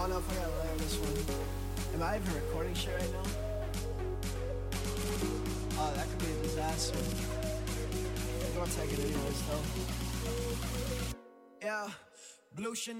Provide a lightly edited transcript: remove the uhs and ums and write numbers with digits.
don't know if I gotta land this one. Am I even recording shit right now? Oh, that could be a disaster. I'm gonna take it anyways, though. Yeah, Blue Chanel.